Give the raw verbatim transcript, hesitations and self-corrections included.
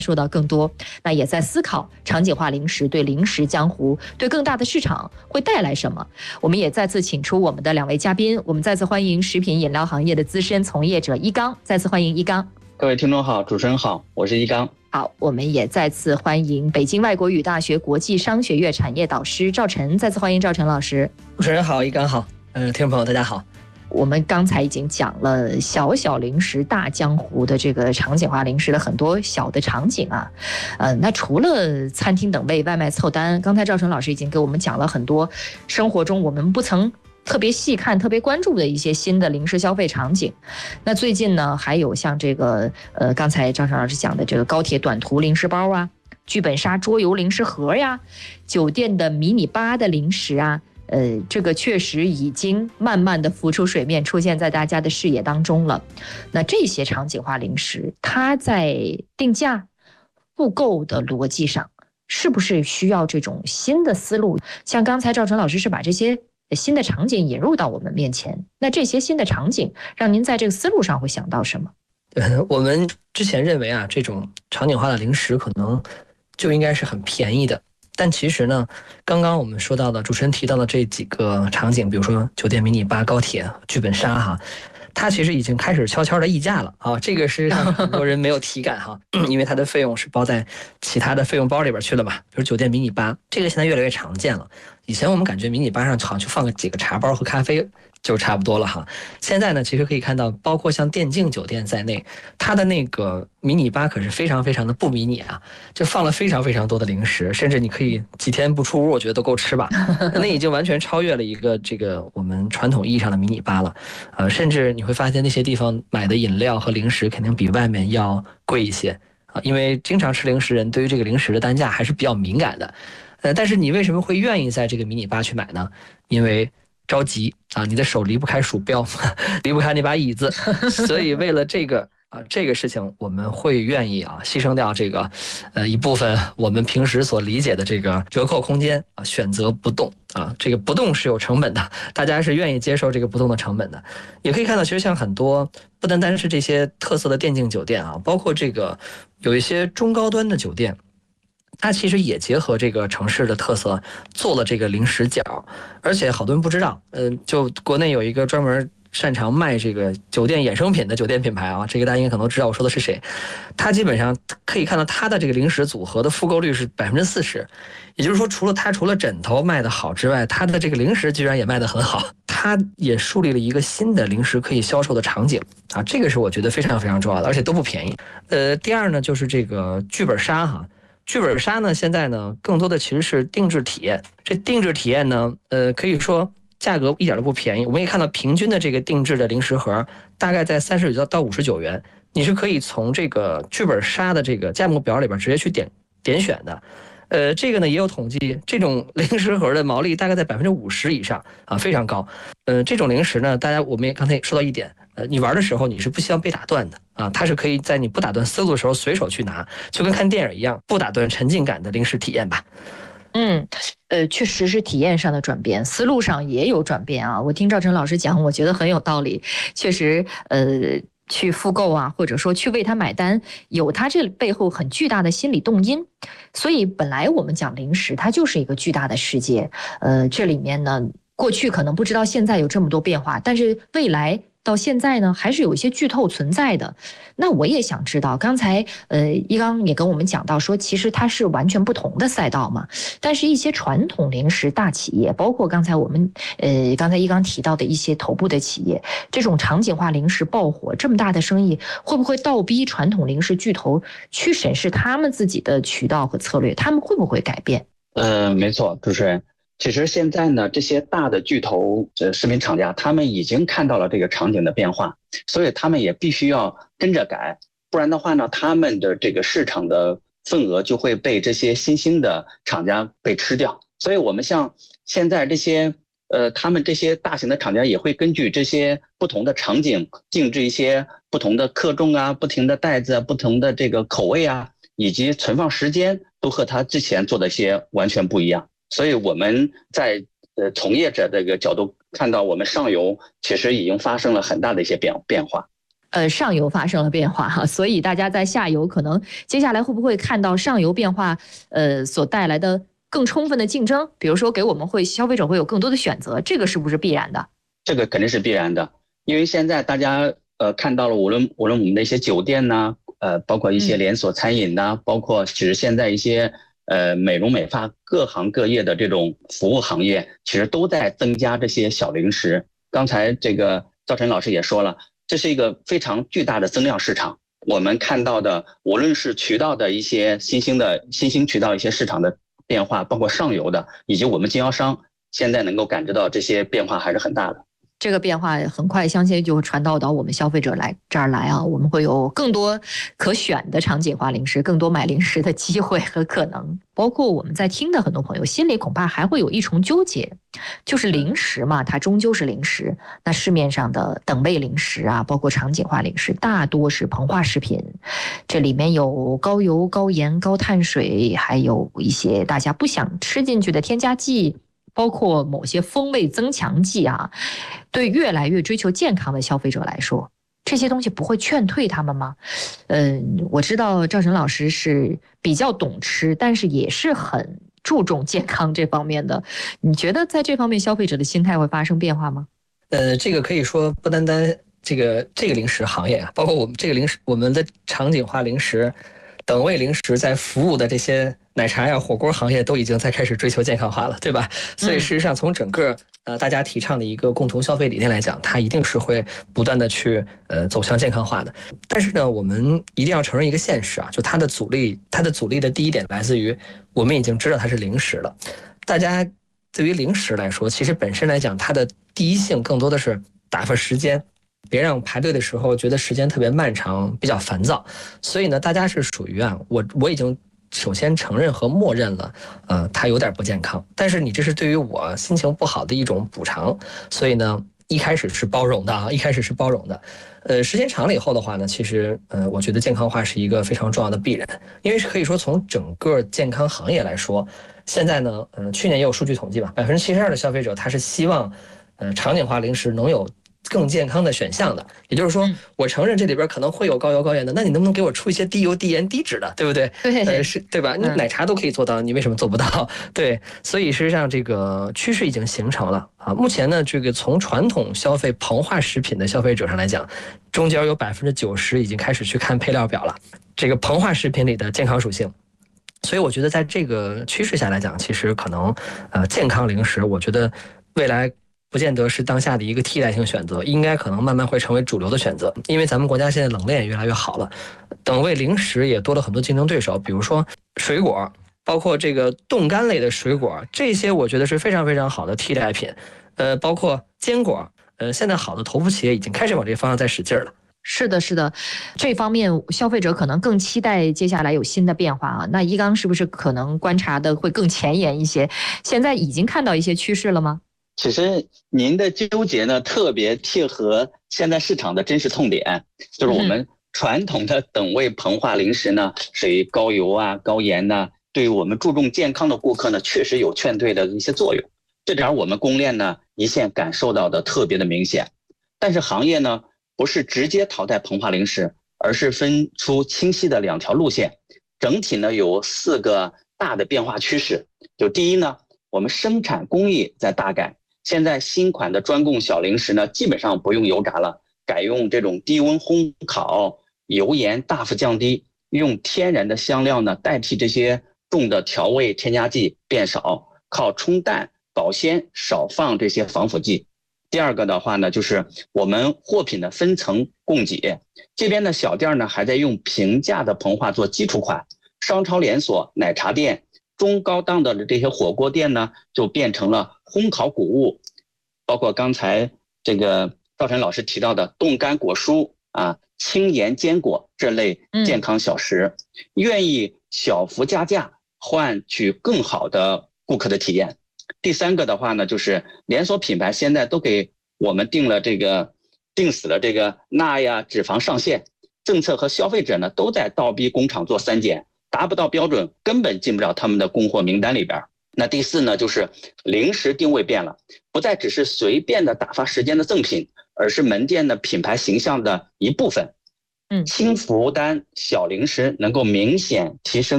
受到更多，那也在思考场景化零食对零食江湖、对更大的市场会带来什么。我们也再次请出我们的两位嘉宾，我们再次欢迎食品饮料行业的资深从业者一刚，再次欢迎一刚。 各位听众好，主持人好，我是一刚。 好，我们也再次欢迎北京外国语大学国际商学院产业导师赵晨，再次欢迎赵晨老师。 主持人好，一刚好，呃，听众朋友大家好。 我们刚才已经讲了小小零食大江湖的这个场景化零食的很多小的场景啊，呃，那除了餐厅等位、外卖凑单，刚才赵晨老师已经给我们讲了很多生活中我们不曾特别细看、特别关注的一些新的零食消费场景。那最近呢，还有像这个呃，刚才赵晨老师讲的这个高铁短途零食包啊，剧本杀桌游零食盒呀，酒店的迷你吧的零食啊。呃，这个确实已经慢慢的浮出水面，出现在大家的视野当中了。那这些场景化零食，它在定价、复购的逻辑上，是不是需要这种新的思路？像刚才赵晨老师是把这些新的场景引入到我们面前，那这些新的场景让您在这个思路上会想到什么？ 呃，我们之前认为啊，这种场景化的零食可能就应该是很便宜的。但其实呢，刚刚我们说到的主持人提到的这几个场景，比如说酒店迷你吧、高铁、剧本杀哈，它其实已经开始悄悄的溢价了啊，这个是让很多人没有体感哈，因为它的费用是包在其他的费用包里边去了嘛，比如酒店迷你吧，这个现在越来越常见了。以前我们感觉迷你吧上好像就放个几个茶包和咖啡就差不多了哈。现在呢，其实可以看到，包括像电竞酒店在内，它的那个迷你吧可是非常非常的不迷你啊，就放了非常非常多的零食，甚至你可以几天不出屋，我觉得都够吃吧。那已经完全超越了一个这个我们传统意义上的迷你吧了。呃，甚至你会发现那些地方买的饮料和零食肯定比外面要贵一些啊，因为经常吃零食人对于这个零食的单价还是比较敏感的。呃，但是你为什么会愿意在这个迷你吧去买呢？因为着急啊，你的手离不开鼠标，离不开那把椅子，所以为了这个啊这个事情，我们会愿意啊牺牲掉这个呃一部分我们平时所理解的这个折扣空间啊，选择不动啊，这个不动是有成本的，大家是愿意接受这个不动的成本的。也可以看到，其实像很多不单单是这些特色的电竞酒店啊，包括这个有一些中高端的酒店。它其实也结合这个城市的特色做了这个零食角，而且好多人不知道，嗯、呃，就国内有一个专门擅长卖这个酒店衍生品的酒店品牌啊，这个大家应该可能知道我说的是谁。它基本上可以看到它的这个零食组合的复购率是百分之四十，也就是说，除了它除了枕头卖得好之外，它的这个零食居然也卖得很好。它也树立了一个新的零食可以销售的场景啊，这个是我觉得非常非常重要的，而且都不便宜。呃，第二呢，就是这个剧本杀哈。剧本杀呢，现在呢，更多的其实是定制体验。这定制体验呢，呃，可以说价格一点都不便宜。我们也看到平均的这个定制的零食盒，大概在三十九到五十九元，你是可以从这个剧本杀的这个价目表里边直接去点点选的。呃，这个呢也有统计，这种零食盒的毛利大概在百分之五十以上啊，非常高。呃，这种零食呢，大家我们也刚才也说到一点，呃，你玩的时候你是不希望被打断的啊，它是可以在你不打断思路的时候随手去拿，就跟看电影一样，不打断沉浸感的零食体验吧。 嗯，呃，确实是体验上的转变，思路上也有转变啊。我听赵晨老师讲，我觉得很有道理，确实，呃。去复购啊，或者说去为他买单，有他这背后很巨大的心理动因。所以本来我们讲零食，它就是一个巨大的世界。呃，这里面呢，过去可能不知道现在有这么多变化，但是未来到现在呢，还是有一些剧透存在的。那我也想知道，刚才呃一刚也跟我们讲到说，其实它是完全不同的赛道嘛。但是，一些传统零食大企业，包括刚才我们呃刚才一刚提到的一些头部的企业，这种场景化零食爆火，这么大的生意，会不会倒逼传统零食巨头去审视他们自己的渠道和策略？他们会不会改变？ 呃，没错，主持人。其实现在呢，这些大的巨头呃食品厂家，他们已经看到了这个场景的变化，所以他们也必须要跟着改，不然的话呢，他们的这个市场的份额就会被这些新兴的厂家被吃掉。所以我们像现在这些呃，他们这些大型的厂家也会根据这些不同的场景，定制一些不同的克重啊、不同的袋子啊、不同的这个口味啊，以及存放时间，都和他之前做的一些完全不一样。所以我们在呃从业者这个角度看到，我们上游其实已经发生了很大的一些变变化。 呃，上游发生了变化哈，所以大家在下游可能接下来会不会看到上游变化，呃，所带来的更充分的竞争？比如说，给我们会消费者会有更多的选择，这个是不是必然的？ 这个肯定是必然的，因为现在大家呃看到了，无论无论我们的一些酒店呐、呃，包括一些连锁餐饮呐、嗯，包括其实现在一些呃美容美发各行各业的这种服务行业，其实都在增加这些小零食。刚才这个赵晨老师也说了。这是一个非常巨大的增量市场，我们看到的无论是渠道的一些新兴的新兴渠道一些市场的变化，包括上游的以及我们经销商现在能够感知到这些变化还是很大的。 这个变化很快相信就会传导到我们消费者来这儿来啊，我们会有更多可选的场景化零食，更多买零食的机会和可能。包括我们在听的很多朋友心里恐怕还会有一重纠结，就是零食嘛，它终究是零食。那市面上的等位零食啊，包括场景化零食，大多是膨化食品，这里面有高油、高盐、高碳水，还有一些大家不想吃进去的添加剂。包括某些风味增强剂啊，对越来越追求健康的消费者来说，这些东西不会劝退他们吗？嗯，我知道赵晨老师是比较懂吃，但是也是很注重健康这方面的。你觉得在这方面消费者的心态会发生变化吗？ 呃，这个可以说不单单这个这个零食行业啊，包括我们这个零食，我们的场景化零食、等位零食在服务的这些奶茶呀、火锅行业都已经在开始追求健康化了，对吧？所以事实上，从整个呃大家提倡的一个共同消费理念来讲，它一定是会不断的去呃走向健康化的。但是呢，我们一定要承认一个现实啊，就它的阻力，它的阻力的第一点来自于我们已经知道它是零食了。大家对于零食来说，其实本身来讲，它的第一性更多的是打发时间。别让排队的时候觉得时间特别漫长，比较烦躁。所以呢，大家是属于啊，我我已经首先承认和默认了，呃，它有点不健康。但是你这是对于我心情不好的一种补偿，所以呢，一开始是包容的啊，一开始是包容的。呃，时间长了以后的话呢，其实呃，我觉得健康化是一个非常重要的必然，因为可以说从整个健康行业来说，现在呢，呃，去年也有数据统计吧，百分之七十二的消费者他是希望，呃，场景化零食能有更健康的选项的。也就是说，我承认这里边可能会有高油高盐的，那你能不能给我出一些低油低盐低脂的，对不对？ 对， 呃，是对吧？你奶茶都可以做到，你为什么做不到？对，所以事实上这个趋势已经形成了啊。目前呢，这个从传统消费膨化食品的消费者上来讲，中间有百分之九十已经开始去看配料表了，这个膨化食品里的健康属性。所以我觉得在这个趋势下来讲，其实可能呃健康零食，我觉得未来不见得是当下的一个替代性选择，应该可能慢慢会成为主流的选择。因为咱们国家现在冷链也越来越好了，等位零食也多了很多竞争对手，比如说水果，包括这个冻干类的水果，这些我觉得是非常非常好的替代品。呃，包括坚果，呃，现在好的头部企业已经开始往这个方向在使劲了。 是的，是的，这方面消费者可能更期待接下来有新的变化啊。那一刚是不是可能观察的会更前沿一些？现在已经看到一些趋势了吗？ 其实您的纠结呢，特别贴合现在市场的真实痛点，就是我们传统的等位膨化零食呢，属于高油啊、高盐呐、啊，对于我们注重健康的顾客呢，确实有劝退的一些作用。这点我们供链呢一线感受到的特别的明显。但是行业呢不是直接淘汰膨化零食，而是分出清晰的两条路线。整体呢有四个大的变化趋势。就第一呢，我们生产工艺在大改。现在新款的专供小零食呢，基本上不用油炸了，改用这种低温烘烤，油盐大幅降低，用天然的香料呢代替这些重的调味添加剂变少，靠冲淡保鲜，少放这些防腐剂。第二个的话呢，就是我们货品的分层供给，这边的小店呢还在用平价的膨化做基础款，商超连锁、奶茶店、中高档的这些火锅店呢，就变成了烘烤谷物，包括刚才这个赵晨老师提到的冻干果蔬啊、轻盐坚果这类健康小食，嗯、愿意小幅加价换取更好的顾客的体验。第三个的话呢，就是连锁品牌现在都给我们定了这个定死了这个钠呀、脂肪上限政策，和消费者呢都在倒逼工厂做三检，达不到标准根本进不了他们的供货名单里边。那第四呢，就是零食定位变了，不再只是随便的打发时间的赠品， 而是门店的品牌形象的一部分。 嗯， 轻负担小零食能够明显提升